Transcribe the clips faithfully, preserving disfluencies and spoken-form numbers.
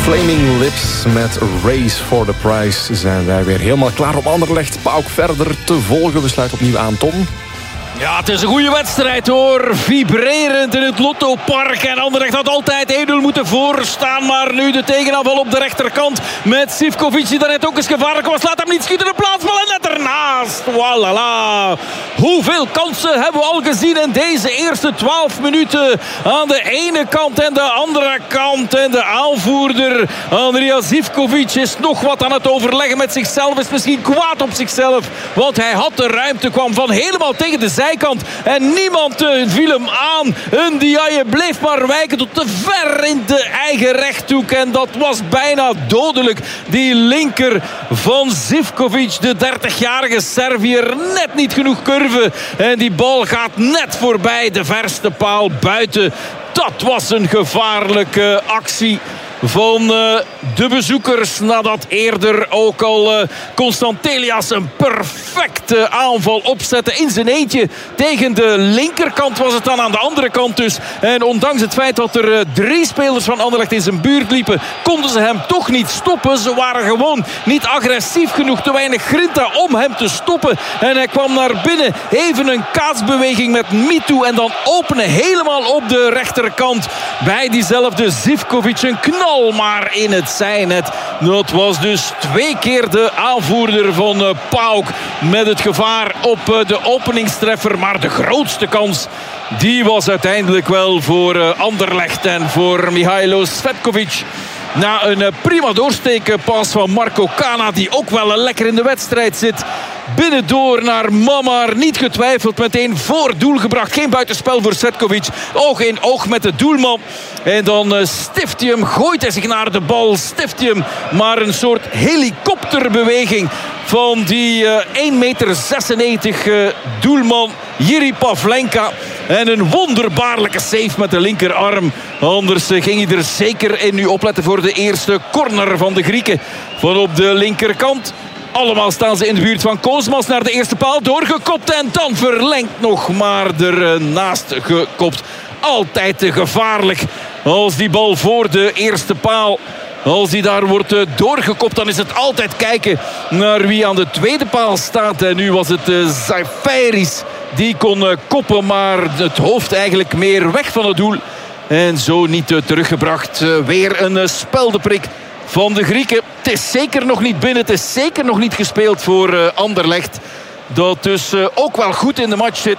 Flaming Lips met Race for the Prize zijn wij weer helemaal klaar om Anderlecht PAOK verder te volgen. We sluiten opnieuw aan, Tom. Ja, het is een goede wedstrijd hoor. Vibrerend in het Lottopark. En Anderlecht had altijd één nul moeten voorstaan. Maar nu de tegenaanval op de rechterkant met Zivkovic, die daarnet ook eens gevaarlijk was. Laat hem niet schieten, de plaatsbal en net ernaast. Walala. Hoeveel kansen hebben we al gezien in deze eerste twaalf minuten. Aan de ene kant en de andere kant. En de aanvoerder Andrija Zivkovic is nog wat aan het overleggen met zichzelf. Is misschien kwaad op zichzelf. Want hij had de ruimte, kwam van helemaal tegen de zijkant. En niemand uh, viel hem aan. Ndiaye bleef maar wijken tot te ver in de eigen rechthoek. En dat was bijna dodelijk. Die linker van Zivkovic, de dertigjarige Serviër. Net niet genoeg curve. En die bal gaat net voorbij de verste paal buiten. Dat was een gevaarlijke actie van uh, de bezoekers. Nadat eerder ook al uh, Constantelias een perfecte aanval opzette in zijn eentje. Tegen de linkerkant was het dan, aan de andere kant dus. En ondanks het feit dat er uh, drie spelers van Anderlecht in zijn buurt liepen, konden ze hem toch niet stoppen. Ze waren gewoon niet agressief genoeg. Te weinig grinta om hem te stoppen. En hij kwam naar binnen. Even een kaatsbeweging met Mitu. En dan openen helemaal op de rechterkant bij diezelfde Zivkovic. Een knal maar in het zijnet. Dat was dus twee keer de aanvoerder van uh, PAOK met het gevaar op uh, de openingstreffer. Maar de grootste kans, die was uiteindelijk wel voor uh, Anderlecht en voor Mihailo Svetkovic. Na een uh, prima doorstekenpas van Marco Cana, die ook wel uh, lekker in de wedstrijd zit. Binnendoor naar Mamar. Niet getwijfeld. Meteen voor doel gebracht. Geen buitenspel voor Svetkovic. Oog in oog met de doelman. En dan uh, stift hij hem. Gooit hij zich naar de bal. Stift hij hem. Maar een soort helikopterbeweging van die uh, één meter zesennegentig uh, doelman Jiri Pavlenka. En een wonderbaarlijke save met de linkerarm. Anders uh, ging hij er zeker in. Nu opletten voor de eerste corner van de Grieken. Van op de linkerkant. Allemaal staan ze in de buurt van Koosmas. Naar de eerste paal doorgekopt. En dan verlengt nog maar ernaast gekopt. Altijd te gevaarlijk. Als die bal voor de eerste paal, als die daar wordt doorgekopt, dan is het altijd kijken naar wie aan de tweede paal staat. En nu was het uh, Zaiferis die kon uh, koppen. Maar het hoofd eigenlijk meer weg van het doel. En zo niet uh, teruggebracht. Uh, weer een uh, speldeprik van de Grieken. Het is zeker nog niet binnen. Het is zeker nog niet gespeeld voor uh, Anderlecht. Dat dus uh, ook wel goed in de match zit.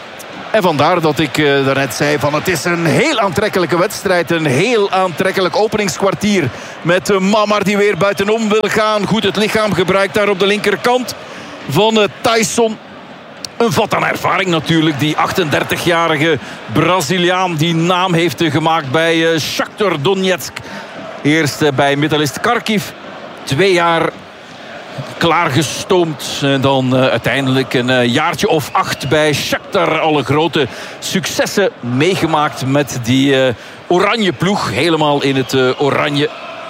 En vandaar dat ik uh, daarnet zei van het is een heel aantrekkelijke wedstrijd. Een heel aantrekkelijk openingskwartier. Met uh, Mamar die weer buitenom wil gaan. Goed het lichaam gebruikt daar op de linkerkant van uh, Tyson. Een vat aan ervaring natuurlijk. Die achtendertigjarige Braziliaan die naam heeft uh, gemaakt bij uh, Shakhtar Donetsk. Eerst bij Metalist Kharkiv. Twee jaar klaargestoomd. En dan uh, uiteindelijk een uh, jaartje of acht bij Shakhtar. Alle grote successen meegemaakt met die uh, oranje ploeg. Helemaal in het uh, oranje.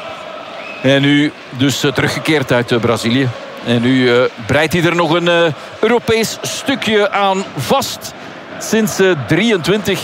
En nu dus uh, teruggekeerd uit uh, Brazilië. En nu uh, breidt hij er nog een uh, Europees stukje aan vast. Sinds uh, drieëntwintig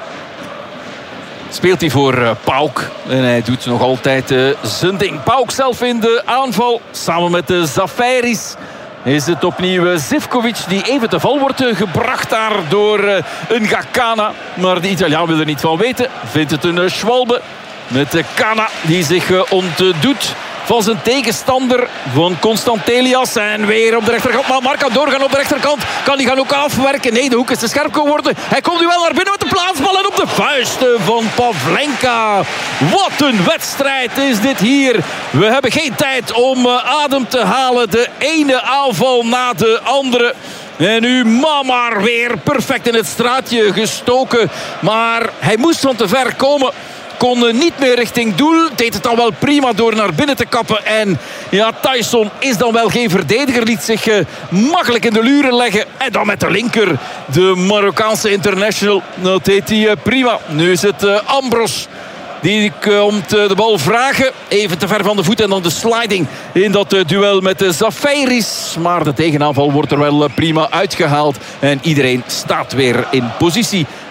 speelt hij voor uh, PAOK. En hij doet nog altijd uh, zijn ding. PAOK zelf in de aanval. Samen met de Zaiferis is het opnieuw uh, Zivkovic die even te val wordt uh, gebracht daar door uh, een Gakana. Maar de Italiaan wil er niet van weten. Vindt het een uh, Schwalbe met uh, Cana die zich uh, ontdoet van zijn tegenstander van Constantelias. En weer op de rechterkant. Maar Mark kan doorgaan op de rechterkant. Kan hij gaan ook afwerken? Nee, de hoek is te scherp geworden. Hij komt nu wel naar binnen met de plaatsbal en op de vuisten van Pavlenka. Wat een wedstrijd is dit hier. We hebben geen tijd om uh, adem te halen. De ene aanval na de andere. En nu Mamar weer perfect in het straatje gestoken. Maar hij moest van te ver komen. Kon niet meer richting doel. Deed het dan wel prima door naar binnen te kappen. En ja, Tyson is dan wel geen verdediger. Liet zich uh, makkelijk in de luren leggen. En dan met de linker. De Marokkaanse international. Dat deed hij uh, prima. Nu is het uh, Ambros die komt uh, de bal vragen. Even te ver van de voet. En dan de sliding in dat uh, duel met de Zaiferis. Maar de tegenaanval wordt er wel uh, prima uitgehaald. En iedereen staat weer in positie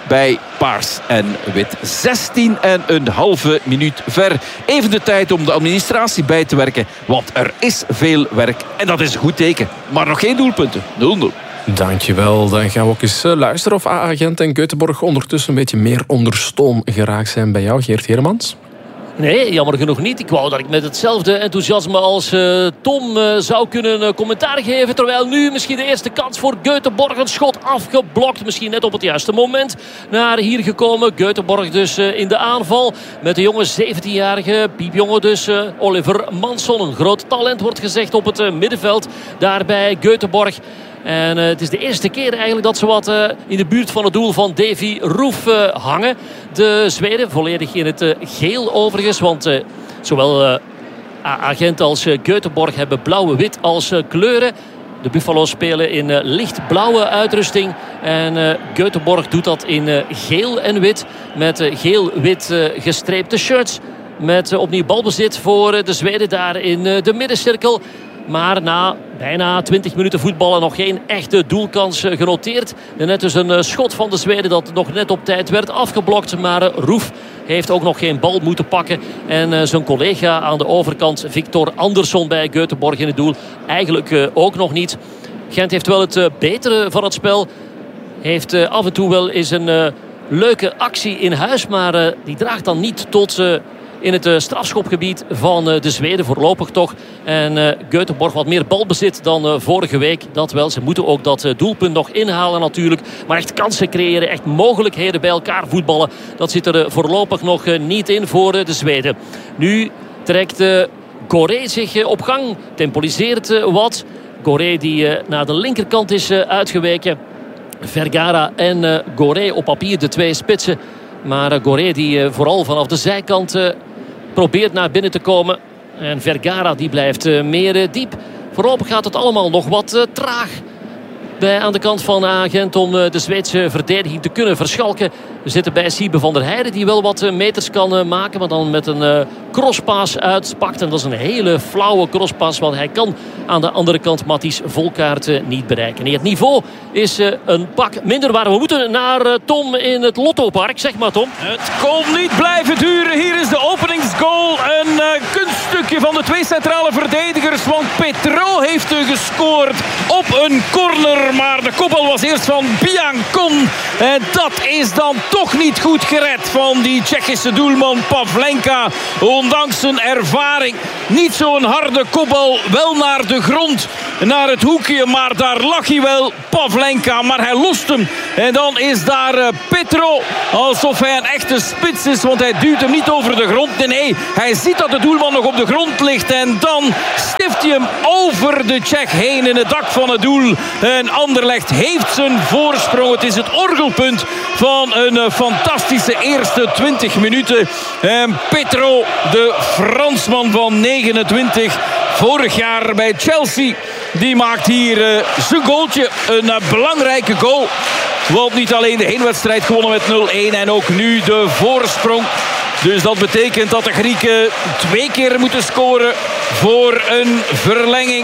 bij paars en wit. zestien en een halve minuut ver. Even de tijd om de administratie bij te werken. Want er is veel werk. En dat is een goed teken. Maar nog geen doelpunten. nul nul. Dankjewel. Dan gaan we ook eens luisteren of A-agent en Göteborg ondertussen een beetje meer onder stoom geraakt zijn bij jou, Geert Heremans. Nee, jammer genoeg niet. Ik wou dat ik met hetzelfde enthousiasme als uh, Tom uh, zou kunnen uh, commentaar geven. Terwijl nu misschien de eerste kans voor Göteborg. Een schot afgeblokt. Misschien net op het juiste moment naar hier gekomen. Göteborg dus uh, in de aanval. Met de jonge zeventienjarige piepjongen dus. Uh, Oliver Mansson. Een groot talent wordt gezegd op het uh, middenveld. Daar bij Göteborg. En uh, het is de eerste keer eigenlijk dat ze wat uh, in de buurt van het doel van Davy Roof uh, hangen. De Zweden volledig in het uh, geel overigens. Want uh, zowel uh, agent als uh, Göteborg hebben blauwe-wit als uh, kleuren. De Buffalo's spelen in uh, lichtblauwe uitrusting. En uh, Göteborg doet dat in uh, geel en wit. Met uh, geel-wit uh, gestreepte shirts. Met uh, opnieuw balbezit voor uh, de Zweden daar in uh, de middencirkel. Maar na bijna twintig minuten voetballen nog geen echte doelkans genoteerd. En net dus een schot van de Zweden dat nog net op tijd werd afgeblokt. Maar Roof heeft ook nog geen bal moeten pakken. En zijn collega aan de overkant, Victor Andersson bij Göteborg in het doel, eigenlijk ook nog niet. Gent heeft wel het betere van het spel. Heeft af en toe wel eens een leuke actie in huis. Maar die draagt dan niet tot in het uh, strafschopgebied van uh, de Zweden voorlopig toch. En uh, Göteborg wat meer balbezit dan uh, vorige week. Dat wel, ze moeten ook dat uh, doelpunt nog inhalen natuurlijk. Maar echt kansen creëren, echt mogelijkheden bij elkaar voetballen. Dat zit er uh, voorlopig nog uh, niet in voor uh, de Zweden. Nu trekt uh, Goré zich uh, op gang. Temporiseert uh, wat. Goré die uh, naar de linkerkant is uh, uitgeweken. Vergara en uh, Goré op papier de twee spitsen. Maar uh, Goré die uh, vooral vanaf de zijkant uh, probeert naar binnen te komen. En Vergara die blijft uh, meer uh, diep. Voorlopig gaat het allemaal nog wat uh, traag. Bij, aan de kant van Agent om uh, de Zweedse verdediging te kunnen verschalken. We zitten bij Siebe van der Heijden die wel wat uh, meters kan uh, maken. Maar dan met een uh, crosspaas uitpakt. En dat is een hele flauwe crosspaas. Want hij kan aan de andere kant Matthijs Volkaert uh, niet bereiken. En het niveau is uh, een pak minder waar. We moeten naar uh, Tom in het Lottopark. Zeg maar Tom. Het kon niet blijven duren. Hier is de openingsgoal. Een uh, kunststukje van de twee centrale verdedigers. Want Petro heeft uh, gescoord op een corner. Maar de kopbal was eerst van Biancon. En dat is dan toch niet goed gered van die Tsjechische doelman Pavlenka. Ondanks zijn ervaring. Niet zo'n harde kopbal. Wel naar de grond. Naar het hoekje. Maar daar lag hij wel. Pavlenka. Maar hij lost hem. En dan is daar uh, Petro. Alsof hij een echte spits is. Want hij duwt hem niet over de grond. Nee, nee. Hij ziet dat de doelman nog op de grond ligt. En dan stift hij hem over de Tsjech heen in het dak van het doel. En Anderlecht heeft zijn voorsprong. Het is het orgelpunt van een uh, fantastische eerste twintig minuten. En Petro, de Fransman van negenentwintig, vorig jaar bij Chelsea, die maakt hier uh, zijn goaltje. Een uh, belangrijke goal. Want niet alleen de heenwedstrijd gewonnen met nul-een en ook nu de voorsprong. Dus dat betekent dat de Grieken twee keer moeten scoren voor een verlenging.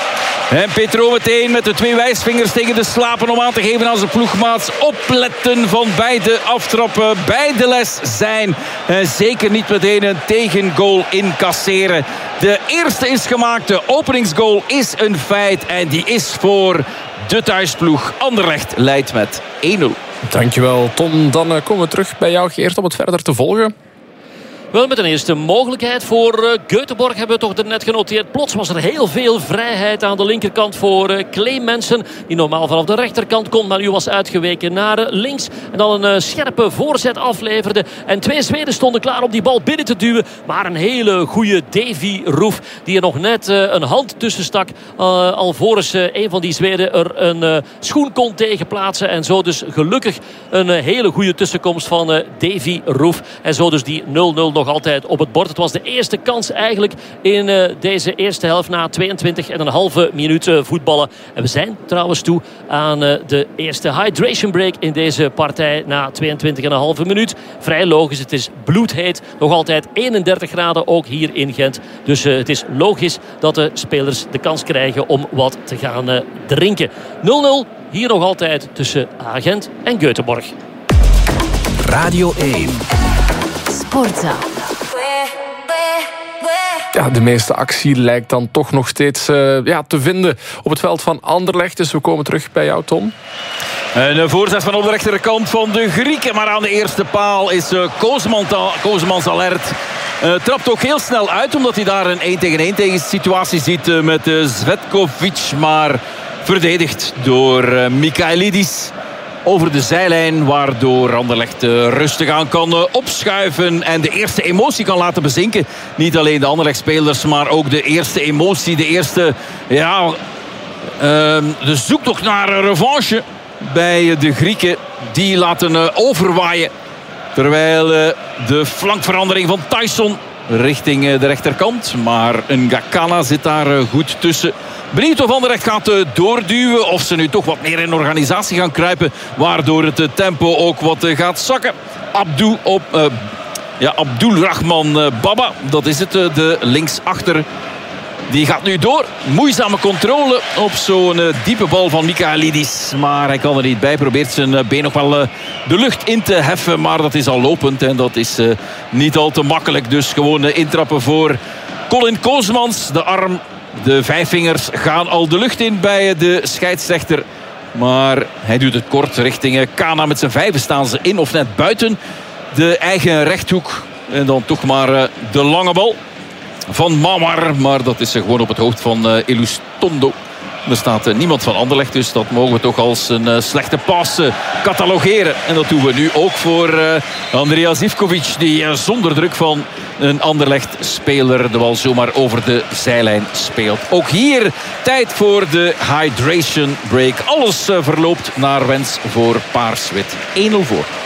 En Petro meteen met de twee wijsvingers tegen de slapen om aan te geven aan zijn ploegmaats. Opletten van beide aftrappen, beide les zijn. En zeker niet meteen een tegengoal incasseren. De eerste is gemaakt, de openingsgoal is een feit. En die is voor de thuisploeg. Anderlecht leidt met één nul. Dankjewel Tom. Dan komen we terug bij jou Geert om het verder te volgen. Wel, met een eerste mogelijkheid voor uh, Göteborg hebben we toch er net genoteerd. Plots was er heel veel vrijheid aan de linkerkant voor uh, Clemensen. Die normaal vanaf de rechterkant komt, maar nu was uitgeweken naar uh, links. En dan een uh, scherpe voorzet afleverde. En twee Zweden stonden klaar om die bal binnen te duwen. Maar een hele goede Davy Roof, die er nog net uh, een hand tussen stak. Uh, alvorens uh, een van die Zweden er een uh, schoen kon tegenplaatsen. En zo dus gelukkig een uh, hele goede tussenkomst van uh, Davy Roof. En zo dus die nul nul nog altijd op het bord. Het was de eerste kans eigenlijk in uh, deze eerste helft na tweeëntwintig en een halve minuut uh, voetballen. En we zijn trouwens toe aan uh, de eerste hydration break in deze partij na tweeëntwintig en een halve minuut. Vrij logisch, het is bloedheet. Nog altijd eenendertig graden ook hier in Gent. Dus uh, het is logisch dat de spelers de kans krijgen om wat te gaan uh, drinken. nul nul hier nog altijd tussen Agent en Göteborg. Radio één. Sportza. Ja, de meeste actie lijkt dan toch nog steeds uh, ja, te vinden op het veld van Anderlecht. Dus we komen terug bij jou, Tom. Een voorzet van op de rechterkant van de Grieken. Maar aan de eerste paal is uh, Koosmans alert. Uh, trapt ook heel snel uit, omdat hij daar een één tegen één tegen situatie ziet uh, met uh, Zvetkovic. Maar verdedigd door uh, Michailidis over de zijlijn, waardoor Anderlecht uh, rustig aan kan uh, opschuiven en de eerste emotie kan laten bezinken. Niet alleen de Anderlecht-spelers, maar ook de eerste emotie, de eerste ja, uh, de zoektocht naar een revanche bij de Grieken. Die laten uh, overwaaien, terwijl uh, de flankverandering van Tyson richting uh, de rechterkant. Maar een Gakala zit daar uh, goed tussen. Benieuwd of Anderlecht gaat uh, doorduwen, of ze nu toch wat meer in organisatie gaan kruipen, waardoor het uh, tempo ook wat uh, gaat zakken. Abdul op uh, ja, Abdulrahman uh, Baba, dat is het, uh, de linksachter. Die gaat nu door. Moeizame controle op zo'n uh, diepe bal van Michailidis. Maar hij kan er niet bij. Probeert zijn uh, been nog wel uh, de lucht in te heffen. Maar dat is al lopend en dat is uh, niet al te makkelijk. Dus gewoon uh, intrappen voor Colin Koosmans. De arm, de vijf vingers gaan al de lucht in bij de scheidsrechter. Maar hij doet het kort richting uh, Kana. Met zijn vijven staan ze in of net buiten de eigen rechthoek. En dan toch maar uh, de lange bal van Mamar, maar dat is gewoon op het hoofd van uh, Elustondo. Er staat uh, niemand van Anderlecht, dus dat mogen we toch als een uh, slechte pas uh, catalogeren. En dat doen we nu ook voor uh, Andrija Zivkovic, die uh, zonder druk van een Anderlecht-speler de bal zomaar over de zijlijn speelt. Ook hier tijd voor de hydration break. Alles uh, verloopt naar wens voor Paars-Wit. één nul voor.